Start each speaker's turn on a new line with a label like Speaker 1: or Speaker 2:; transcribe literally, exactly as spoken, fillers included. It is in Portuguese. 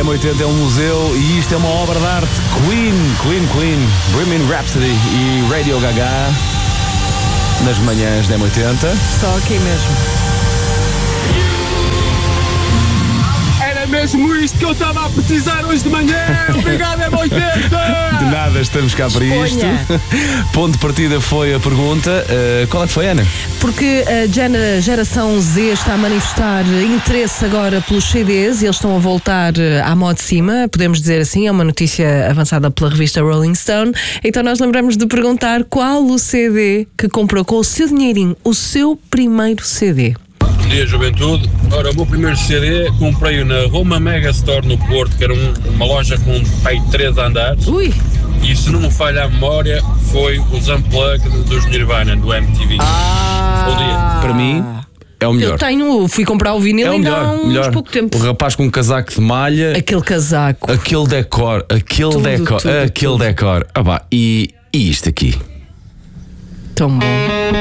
Speaker 1: M oitenta é um museu e isto é uma obra de arte. Queen, Queen, Queen, Bohemian Rhapsody e Radio Gaga nas manhãs da M oitenta.
Speaker 2: Só aqui mesmo.
Speaker 3: Era mesmo isto que eu estava a precisar hoje de manhã. Obrigado, M oitenta.
Speaker 1: De nada, estamos cá para isto. Ponto de partida foi a pergunta. Uh, qual é que foi, Ana?
Speaker 2: Porque a geração Z está a manifestar interesse agora pelos C Ds e eles estão a voltar à moda de cima, podemos dizer assim, é uma notícia avançada pela revista Rolling Stone. Então nós lembramos de perguntar qual o C D que comprou com o seu dinheirinho, o seu primeiro C D.
Speaker 4: Bom dia, juventude. Ora, o meu primeiro C D comprei-o na Roma Mega Store no Porto, que era um, uma loja com pai, três andares.
Speaker 2: Ui!
Speaker 4: E se não me falha a memória, foi os Unplugged dos Nirvana, do M T V.
Speaker 2: Ah,
Speaker 4: Bom dia.
Speaker 1: Para mim, é o melhor.
Speaker 2: Eu tenho, fui comprar o vinil
Speaker 1: É o
Speaker 2: ainda há
Speaker 1: melhor,
Speaker 2: uns
Speaker 1: melhor.
Speaker 2: pouco tempo.
Speaker 1: O rapaz com um casaco de malha,
Speaker 2: Aquele casaco.
Speaker 1: aquele decor, aquele
Speaker 2: Tudo,
Speaker 1: decor,
Speaker 2: tudo,
Speaker 1: aquele
Speaker 2: tudo.
Speaker 1: decor. Ah, pá, e, e isto aqui.
Speaker 2: Tão bom.